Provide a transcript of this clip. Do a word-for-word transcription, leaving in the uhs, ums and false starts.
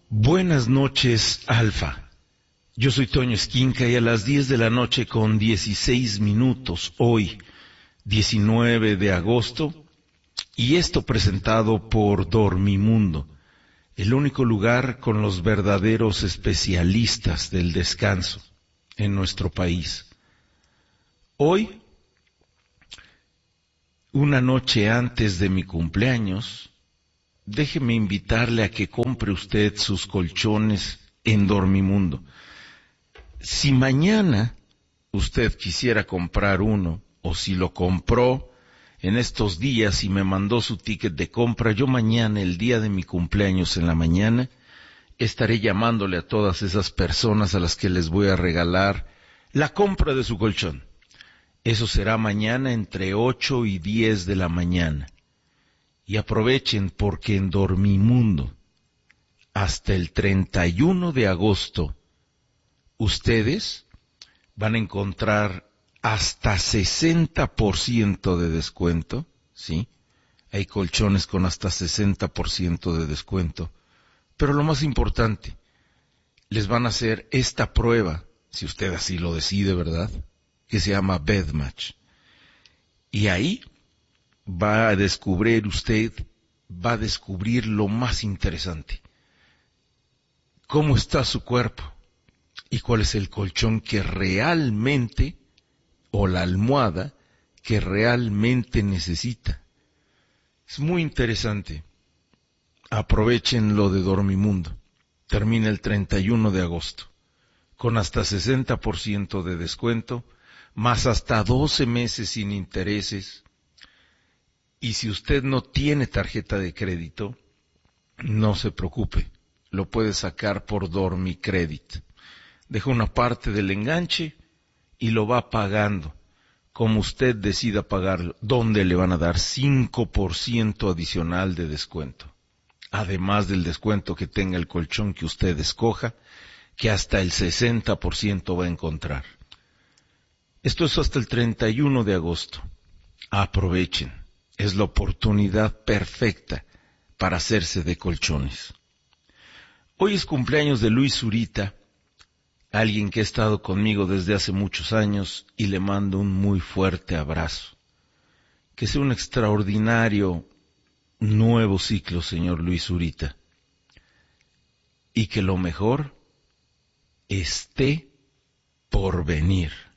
Buenas noches, Alfa. Yo soy Toño Esquinca y a las diez de la noche con dieciséis minutos, hoy, diecinueve de agosto, y esto presentado por Dormimundo, el único lugar con los verdaderos especialistas del descanso en nuestro país. Hoy, una noche antes de mi cumpleaños, déjeme invitarle a que compre usted sus colchones en Dormimundo. Si mañana usted quisiera comprar uno, o si lo compró en estos días y me mandó su ticket de compra, yo mañana, el día de mi cumpleaños en la mañana, estaré llamándole a todas esas personas a las que les voy a regalar la compra de su colchón. Eso será mañana entre ocho y diez de la mañana. Y aprovechen porque en Dormimundo, hasta el treinta y uno de agosto, ustedes van a encontrar hasta sesenta por ciento de descuento, ¿sí? Hay colchones con hasta sesenta por ciento de descuento. Pero lo más importante, les van a hacer esta prueba, si usted así lo decide, ¿verdad?, que se llama Bedmatch. Y ahí va a descubrir usted, va a descubrir lo más interesante. ¿Cómo está su cuerpo? ¿Y cuál es el colchón que realmente, o la almohada, que realmente necesita? Es muy interesante. Aprovechen lo de Dormimundo. Termina el treinta y uno de agosto, con hasta sesenta por ciento de descuento, más hasta doce meses sin intereses. Y si usted no tiene tarjeta de crédito, no se preocupe, lo puede sacar por Dormicredit. Deja una parte del enganche y lo va pagando, como usted decida pagarlo, donde le van a dar cinco por ciento adicional de descuento, además del descuento que tenga el colchón que usted escoja, que hasta el sesenta por ciento va a encontrar. Esto es hasta el treinta y uno de agosto. Aprovechen. Es la oportunidad perfecta para hacerse de colchones. Hoy es cumpleaños de Luis Zurita, alguien que ha estado conmigo desde hace muchos años, y le mando un muy fuerte abrazo. Que sea un extraordinario nuevo ciclo, señor Luis Zurita. Y que lo mejor esté por venir.